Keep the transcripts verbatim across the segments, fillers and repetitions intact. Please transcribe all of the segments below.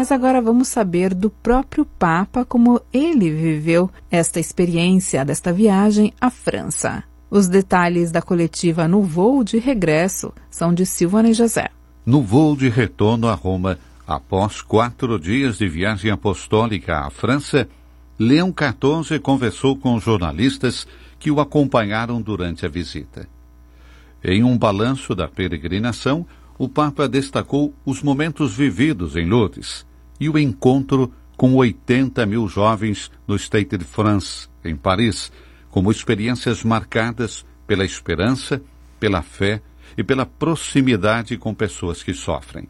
Mas agora vamos saber do próprio Papa como ele viveu esta experiência desta viagem à França. Os detalhes da coletiva no voo de regresso são de Silvana e José. No voo de retorno a Roma, após quatro dias de viagem apostólica à França, Leão quatorze conversou com jornalistas que o acompanharam durante a visita. Em um balanço da peregrinação, o Papa destacou os momentos vividos em Lourdes e o encontro com oitenta mil jovens no Stade de France, em Paris, como experiências marcadas pela esperança, pela fé e pela proximidade com pessoas que sofrem.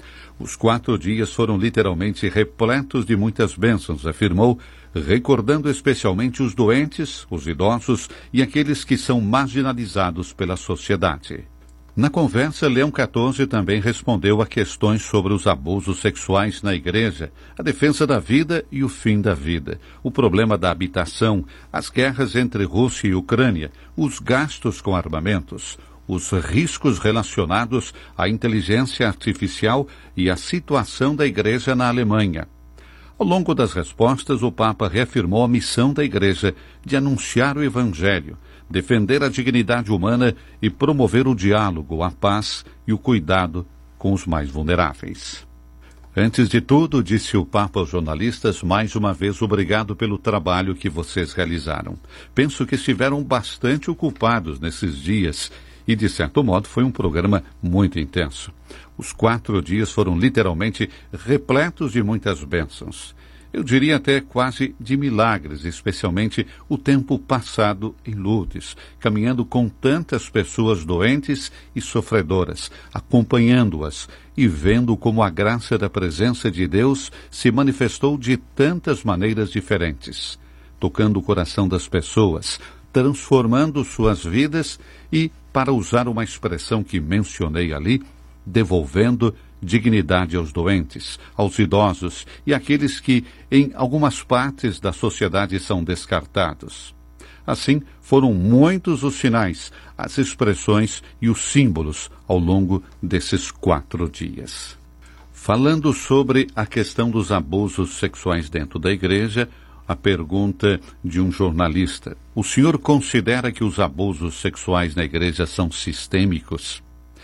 Os quatro dias foram literalmente repletos de muitas bênçãos, afirmou, recordando especialmente os doentes, os idosos e aqueles que são marginalizados pela sociedade. Na conversa, Leão quatorze também respondeu a questões sobre os abusos sexuais na igreja, a defesa da vida e o fim da vida, o problema da habitação, as guerras entre Rússia e Ucrânia, os gastos com armamentos, os riscos relacionados à inteligência artificial e a situação da igreja na Alemanha. Ao longo das respostas, o Papa reafirmou a missão da igreja de anunciar o Evangelho, defender a dignidade humana e promover o diálogo, a paz e o cuidado com os mais vulneráveis. Antes de tudo, disse o Papa aos jornalistas, mais uma vez obrigado pelo trabalho que vocês realizaram. Penso que estiveram bastante ocupados nesses dias e, de certo modo, foi um programa muito intenso. Os quatro dias foram literalmente repletos de muitas bênçãos. Eu diria até quase de milagres, especialmente o tempo passado em Lourdes, caminhando com tantas pessoas doentes e sofredoras, acompanhando-as e vendo como a graça da presença de Deus se manifestou de tantas maneiras diferentes, tocando o coração das pessoas, transformando suas vidas e, para usar uma expressão que mencionei ali, devolvendo dignidade aos doentes, aos idosos e àqueles que, em algumas partes da sociedade, são descartados. Assim, foram muitos os sinais, as expressões e os símbolos ao longo desses quatro dias. Falando sobre a questão dos abusos sexuais dentro da igreja, a pergunta de um jornalista: o senhor considera que os abusos sexuais na igreja são sistêmicos?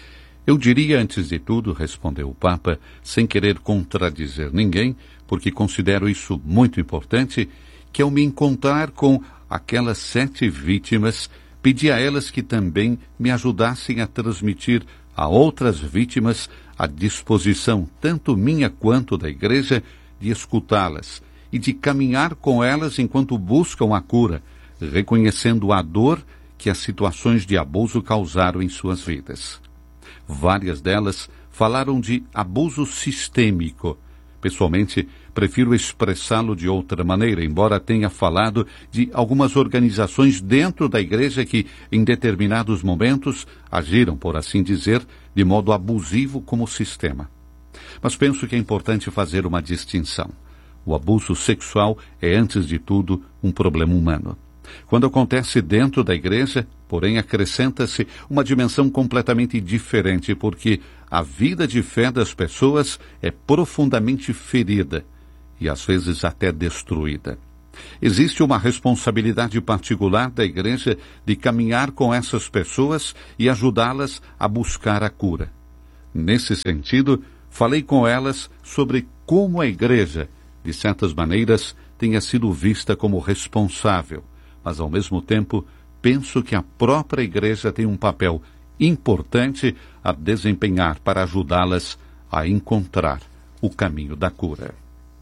Eu diria, antes de tudo, respondeu o Papa, sem querer contradizer ninguém, porque considero isso muito importante, que ao me encontrar com aquelas sete vítimas, pedi a elas que também me ajudassem a transmitir a outras vítimas a disposição, tanto minha quanto da igreja, de escutá-las e de caminhar com elas enquanto buscam a cura, reconhecendo a dor que as situações de abuso causaram em suas vidas. Várias delas falaram de abuso sistêmico. Pessoalmente, prefiro expressá-lo de outra maneira, embora tenha falado de algumas organizações dentro da igreja que, em determinados momentos, agiram, por assim dizer, de modo abusivo como sistema. Mas penso que é importante fazer uma distinção. O abuso sexual é, antes de tudo, um problema humano. Quando acontece dentro da igreja, porém, acrescenta-se uma dimensão completamente diferente, porque a vida de fé das pessoas é profundamente ferida e, às vezes, até destruída. Existe uma responsabilidade particular da igreja de caminhar com essas pessoas e ajudá-las a buscar a cura. Nesse sentido, falei com elas sobre como a igreja, de certas maneiras, tenha sido vista como responsável, mas, ao mesmo tempo, penso que a própria igreja tem um papel importante a desempenhar para ajudá-las a encontrar o caminho da cura.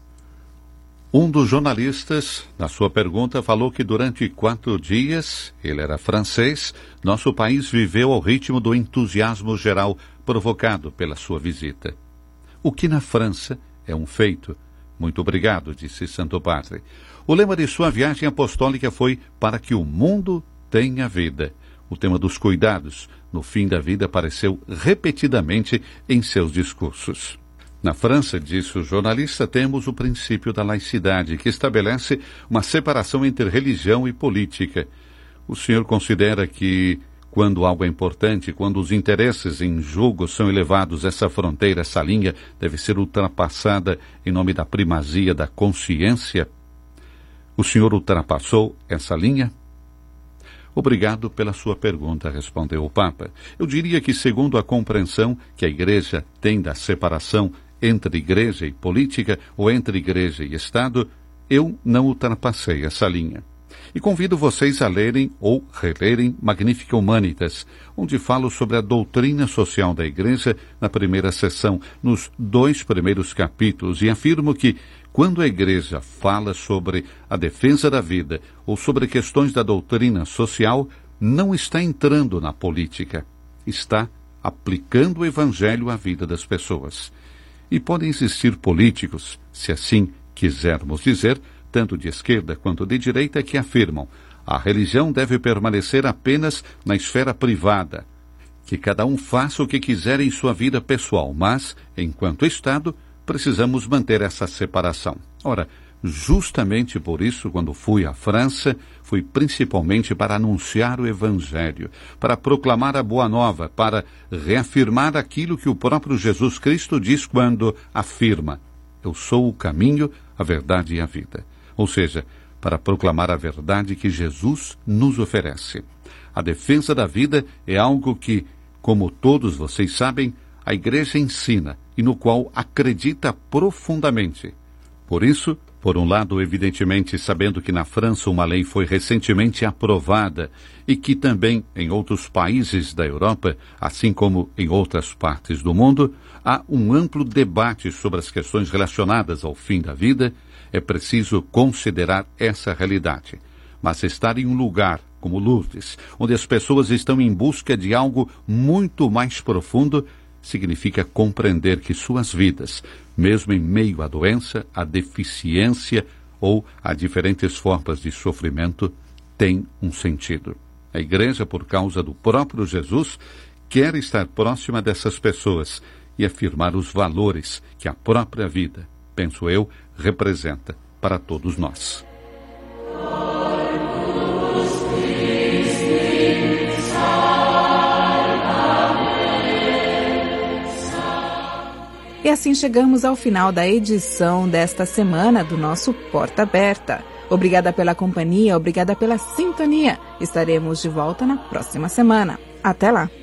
Um dos jornalistas, na sua pergunta, falou que durante quatro dias, ele era francês, nosso país viveu ao ritmo do entusiasmo geral provocado pela sua visita. O que na França é um feito. Muito obrigado, disse Santo Padre. O lema de sua viagem apostólica foi para que o mundo tenha vida. O tema dos cuidados no fim da vida apareceu repetidamente em seus discursos. Na França, disse o jornalista, temos o princípio da laicidade, que estabelece uma separação entre religião e política. O senhor considera que, Quando algo é importante, quando os interesses em jogo são elevados, essa fronteira, essa linha deve ser ultrapassada em nome da primazia da consciência. O senhor ultrapassou essa linha? Obrigado pela sua pergunta, respondeu o Papa. Eu diria que, segundo a compreensão que a Igreja tem da separação entre Igreja e política, ou entre Igreja e Estado, eu não ultrapassei essa linha. E convido vocês a lerem ou relerem Magnificat Humanitas, onde falo sobre a doutrina social da Igreja na primeira sessão, nos dois primeiros capítulos, e afirmo que, quando a Igreja fala sobre a defesa da vida ou sobre questões da doutrina social, não está entrando na política, está aplicando o Evangelho à vida das pessoas. E podem existir políticos, se assim quisermos dizer, tanto de esquerda quanto de direita, que afirmam a religião deve permanecer apenas na esfera privada, que cada um faça o que quiser em sua vida pessoal, mas, enquanto Estado, precisamos manter essa separação. Ora, justamente por isso, quando fui à França, fui principalmente para anunciar o Evangelho, para proclamar a Boa Nova, para reafirmar aquilo que o próprio Jesus Cristo diz quando afirma: eu sou o caminho, a verdade e a vida. Ou seja, para proclamar a verdade que Jesus nos oferece. A defesa da vida é algo que, como todos vocês sabem, a Igreja ensina e no qual acredita profundamente. Por isso, por um lado, evidentemente, sabendo que na França uma lei foi recentemente aprovada e que também em outros países da Europa, assim como em outras partes do mundo, há um amplo debate sobre as questões relacionadas ao fim da vida, é preciso considerar essa realidade. Mas estar em um lugar como Lourdes, onde as pessoas estão em busca de algo muito mais profundo, significa compreender que suas vidas, mesmo em meio à doença, à deficiência ou a diferentes formas de sofrimento, têm um sentido. A Igreja, por causa do próprio Jesus, quer estar próxima dessas pessoas e afirmar os valores que a própria vida, penso eu, representa para todos nós. E assim chegamos ao final da edição desta semana do nosso Porta Aberta. Obrigada pela companhia, obrigada pela sintonia. Estaremos de volta na próxima semana. Até lá!